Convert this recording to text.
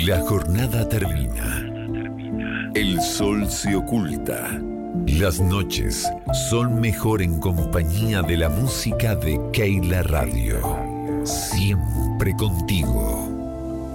La jornada termina. El sol se oculta. Las noches son mejor en compañía de la música de Keila Radio. Siempre contigo.